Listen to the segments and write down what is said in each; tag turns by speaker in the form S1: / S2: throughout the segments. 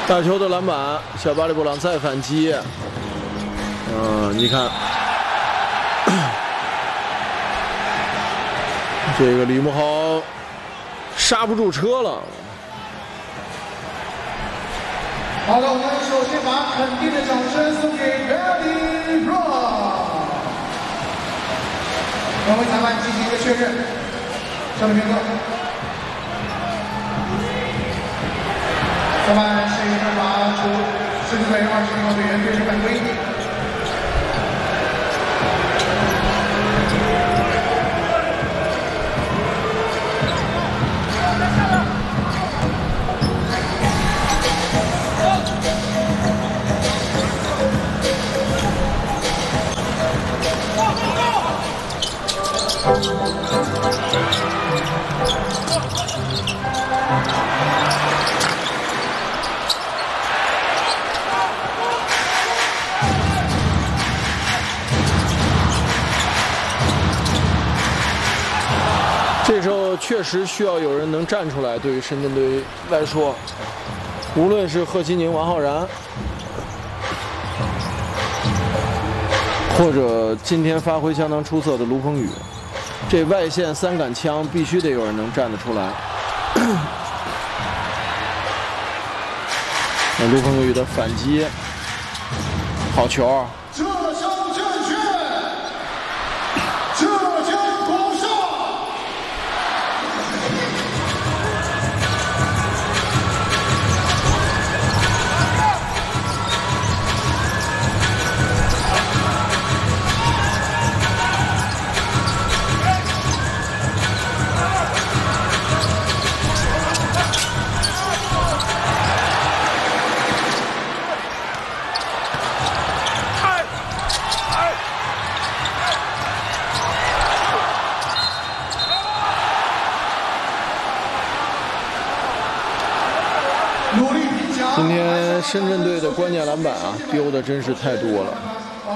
S1: 大球的篮板，小巴里布朗再反击。你看，这个李慕豪刹不住车了。
S2: 好的，我们首先把肯定的掌声送给 Kelly Brown。两位裁判进行一个确认，上面片刻。裁判是一个罚出狮子队20名队员对阵犯规。
S1: 这时候确实需要有人能站出来。对于深圳队来说，无论是贺齐宁、王浩然，或者今天发挥相当出色的卢鹏宇，这外线三杆枪必须得有人能站得出来。那卢鹏宇的反击，好球！
S2: 浙江证券，浙江广厦。
S1: 今天深圳队的关键篮板啊，丢的真是太多了。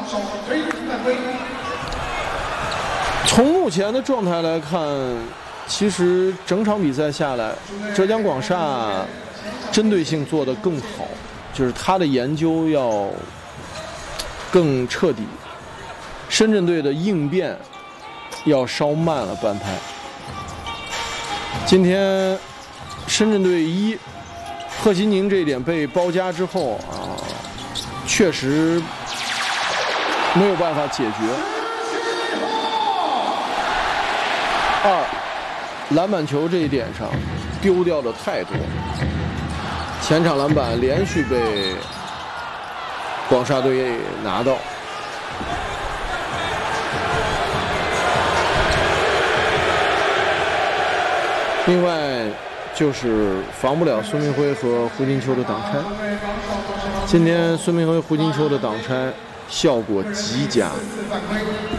S1: 从目前的状态来看，其实整场比赛下来，浙江广厦针对性做得更好，就是他的研究要更彻底。深圳队的应变要稍慢了半拍。今天深圳队贺齐宁这一点被包夹之后啊，确实没有办法解决。篮板球这一点上丢掉的太多，前场篮板连续被广厦队拿到。另外就是防不了孙铭徽和胡金秋的挡拆。今天孙铭徽、胡金秋的挡拆效果极佳。